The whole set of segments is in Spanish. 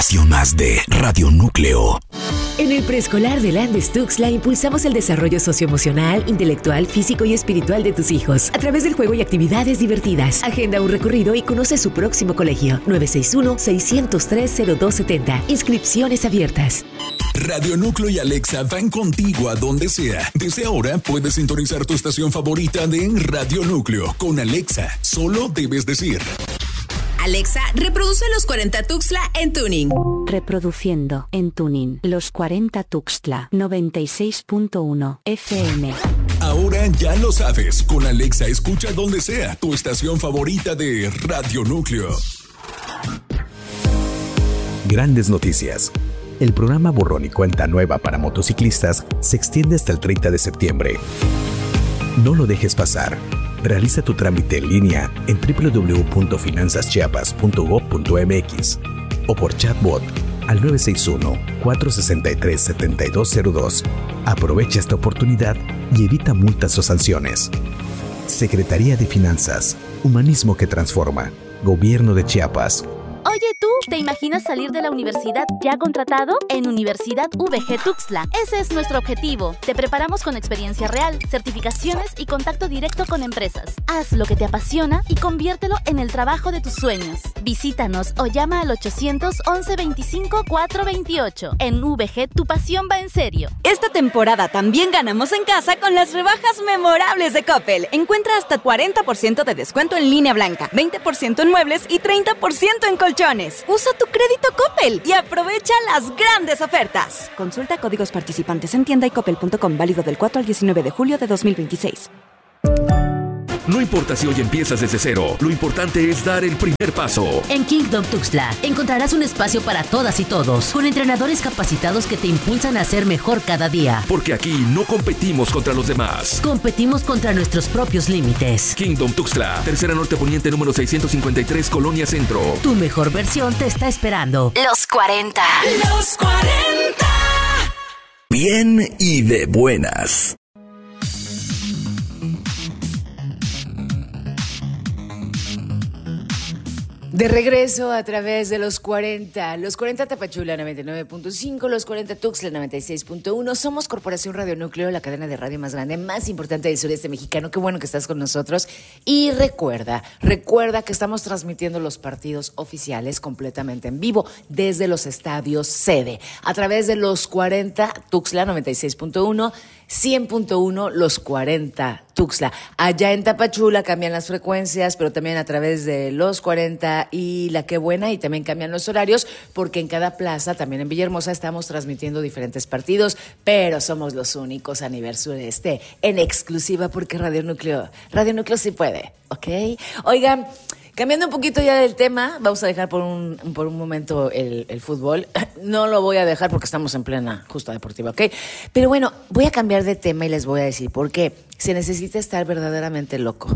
Más de Radio Núcleo. En el preescolar de Landes Tuxtla impulsamos el desarrollo socioemocional, intelectual, físico y espiritual de tus hijos a través del juego y actividades divertidas. Agenda un recorrido y conoce su próximo colegio. 961-603-0270. Inscripciones abiertas. Radio Núcleo y Alexa van contigo a donde sea. Desde ahora puedes sintonizar tu estación favorita de Radio Núcleo. Con Alexa, solo debes decir: Alexa, reproduce Los 40 Tuxtla en tuning. Reproduciendo en tuning Los 40 Tuxtla 96.1 FM. Ahora ya lo sabes. Con Alexa escucha donde sea tu estación favorita de Radio Núcleo. Grandes noticias. El programa Borrón y Cuenta Nueva para motociclistas se extiende hasta el 30 de septiembre. No lo dejes pasar. Realiza tu trámite en línea en www.finanzaschiapas.gov.mx o por chatbot al 961-463-7202. Aprovecha esta oportunidad y evita multas o sanciones. Secretaría de Finanzas, Humanismo que Transforma, Gobierno de Chiapas. Oye, ¿tú te imaginas salir de la universidad ya contratado? En Universidad VG Tuxtla. Ese es nuestro objetivo. Te preparamos con experiencia real, certificaciones y contacto directo con empresas. Haz lo que te apasiona y conviértelo en el trabajo de tus sueños. Visítanos o llama al 800-1125-428. En VG, tu pasión va en serio. Esta temporada también ganamos en casa con las rebajas memorables de Coppel. Encuentra hasta 40% de descuento en línea blanca, 20% en muebles y 30% en colchones. Usa tu crédito Coppel y aprovecha las grandes ofertas. Consulta códigos participantes en tienda y coppel.com, válido del 4 al 19 de julio de 2026. No importa si hoy empiezas desde cero, lo importante es dar el primer paso. En Kingdom Tuxtla encontrarás un espacio para todas y todos, con entrenadores capacitados que te impulsan a ser mejor cada día. Porque aquí no competimos contra los demás. Competimos contra nuestros propios límites. Kingdom Tuxtla, Tercera Norte Poniente número 653, Colonia Centro. Tu mejor versión te está esperando. Los 40. Los 40. Bien y de buenas. De regreso a través de los 40 Tapachula 99.5, los 40 Tuxtla 96.1. Somos Corporación Radio Núcleo, la cadena de radio más grande, más importante del sureste mexicano. Qué bueno que estás con nosotros. Y recuerda que estamos transmitiendo los partidos oficiales completamente en vivo desde los estadios sede, a través de los 40 Tuxtla 96.1, 100.1, los 40 Tuxtla. Allá en Tapachula cambian las frecuencias, pero también a través de los 40 y La Qué Buena, y también cambian los horarios, porque en cada plaza, también en Villahermosa, estamos transmitiendo diferentes partidos, pero somos los únicos a nivel sureste, en exclusiva, porque Radio Núcleo sí puede, ¿ok? Oigan, cambiando un poquito ya del tema, vamos a dejar por un momento el fútbol. No lo voy a dejar porque estamos en plena justa deportiva, ¿ok? Pero bueno, voy a cambiar de tema y les voy a decir por qué. Se necesita estar verdaderamente loco.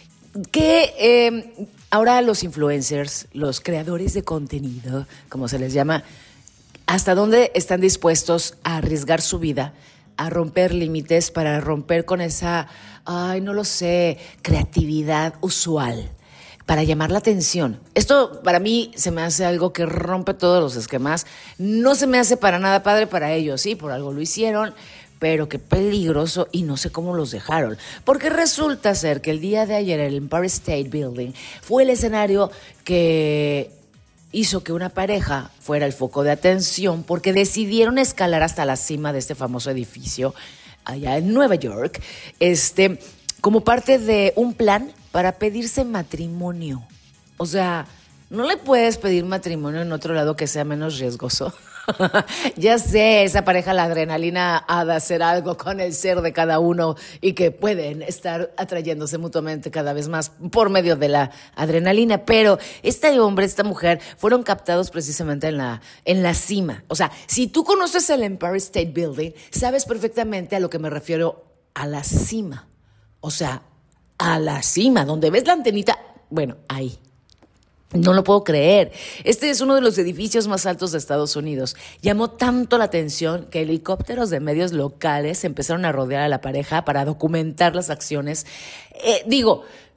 Que ahora los influencers, los creadores de contenido, como se les llama, ¿hasta dónde están dispuestos a arriesgar su vida, a romper límites para romper con esa, no lo sé, creatividad usual, para llamar la atención? Esto para mí se me hace algo que rompe todos los esquemas. No se me hace para nada padre para ellos, sí, por algo lo hicieron, pero qué peligroso, y no sé cómo los dejaron. Porque resulta ser que el día de ayer el Empire State Building fue el escenario que hizo que una pareja fuera el foco de atención, porque decidieron escalar hasta la cima de este famoso edificio allá en Nueva York, como parte de un plan para pedirse matrimonio. O sea, no le puedes pedir matrimonio en otro lado que sea menos riesgoso. Ya sé, esa pareja, la adrenalina ha de hacer algo con el ser de cada uno, y que pueden estar atrayéndose mutuamente cada vez más por medio de la adrenalina. Pero este hombre, esta mujer, fueron captados precisamente en la cima. O sea, si tú conoces el Empire State Building, sabes perfectamente a lo que me refiero, a la cima. O sea, a la cima, donde ves la antenita, bueno, ahí. No lo puedo creer. Este es uno de los edificios más altos de Estados Unidos. Llamó tanto la atención que helicópteros de medios locales empezaron a rodear a la pareja para documentar las acciones.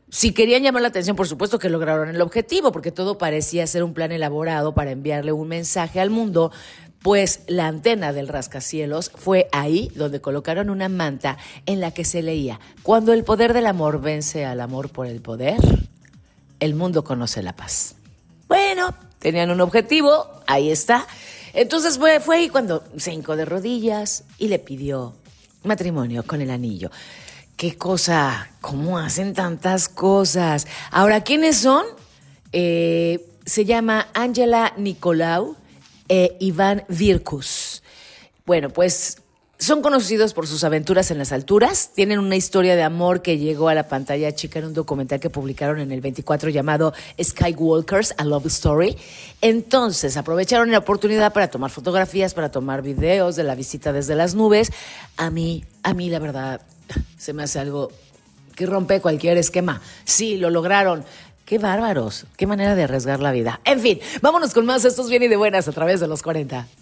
si querían llamar la atención, por supuesto que lograron el objetivo, porque todo parecía ser un plan elaborado para enviarle un mensaje al mundo, pues la antena del rascacielos fue ahí donde colocaron una manta en la que se leía: cuando el poder del amor vence al amor por el poder, el mundo conoce la paz. Bueno, tenían un objetivo, ahí está. Entonces fue ahí cuando se hincó de rodillas y le pidió matrimonio con el anillo. Qué cosa, cómo hacen tantas cosas. Ahora, ¿quiénes son? Se llama Angela Nicolau e Iván Virkus. Bueno, pues son conocidos por sus aventuras en las alturas. Tienen una historia de amor que llegó a la pantalla chica en un documental que publicaron en el 24 llamado Skywalkers, A Love Story. Entonces aprovecharon la oportunidad para tomar fotografías, para tomar videos de la visita desde las nubes. A mí la verdad, se me hace algo que rompe cualquier esquema. Sí, lo lograron. ¡Qué bárbaros! ¡Qué manera de arriesgar la vida! En fin, vámonos con más. Estos Bien y de Buenas a través de los 40.